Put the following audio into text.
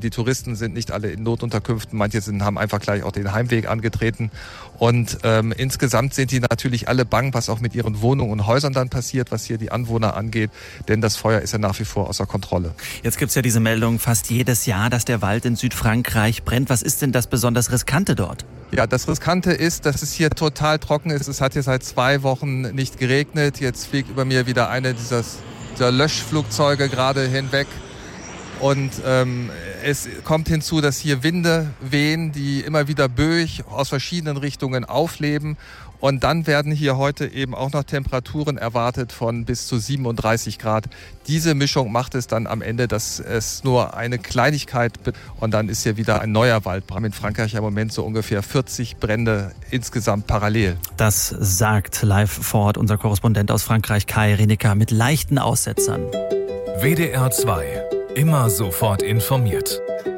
Die Touristen sind nicht alle in Notunterkünften. Manche haben einfach gleich auch den Heimweg angetreten. Und insgesamt sind die natürlich alle bang, was auch mit ihren Wohnungen und Häusern dann passiert, was hier die Anwohner angeht. Denn das Feuer ist ja nach wie vor außer Kontrolle. Jetzt gibt's ja diese Meldung fast jedes Jahr, dass der Wald in Südfrankreich brennt. Was ist denn das besonders Riskante dort? Ja, das Riskante ist, dass es hier total trocken ist. Es hat hier seit 2 Wochen nicht geregnet. Jetzt fliegt über mir wieder eine dieser Löschflugzeuge gerade hinweg. Und es kommt hinzu, dass hier Winde wehen, die immer wieder böig aus verschiedenen Richtungen aufleben. Und dann werden hier heute eben auch noch Temperaturen erwartet von bis zu 37 Grad. Diese Mischung macht es dann am Ende, dass es nur eine Kleinigkeit wird. Und dann ist hier wieder ein neuer Waldbrand. In Frankreich im Moment so ungefähr 40 Brände insgesamt parallel. Das sagt live vor Ort unser Korrespondent aus Frankreich, Kai Rinecker, mit leichten Aussetzern. WDR 2. Immer sofort informiert.